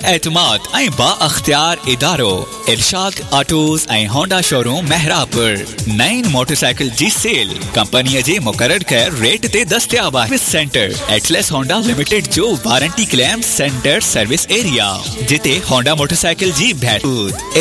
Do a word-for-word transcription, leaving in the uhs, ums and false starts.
एतमाद ऐं बाअख्तियार इदारो इरशाद ऑटोज़ ऐं होंडा शोरूम महरापुर। नईं मोटरसाइकिल जी सेल कंपनीअ जे मुक़रर कयल रेट ते दस्तयाब आहे। Service centre Atlas Honda limited जो warranty claim centre service area जिते होंडा मोटरसाइकिल जी भेटूद